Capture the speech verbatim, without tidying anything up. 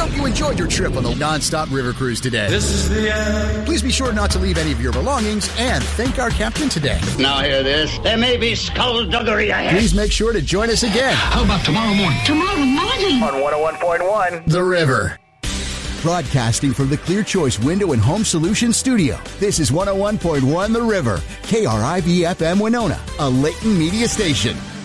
hope you enjoyed your trip on the Nonstop River Cruise today. This is the end. Please be sure not to leave any of your belongings and thank our captain today. Now hear this. There may be skullduggery ahead. Please make sure to join us again. How about tomorrow morning? Tomorrow morning. On one oh one point one. The River. Broadcasting from the Clear Choice Window and Home Solutions Studio. This is one oh one point one The River. K R I V F M Winona, a Layton media station.